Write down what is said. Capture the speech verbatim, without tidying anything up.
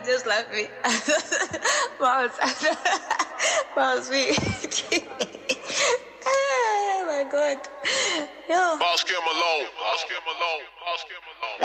just laughing. Mouse. Mouse, me. Oh my God. Yo. Boss, get him alone. Boss, get him alone. Boss, get him alone.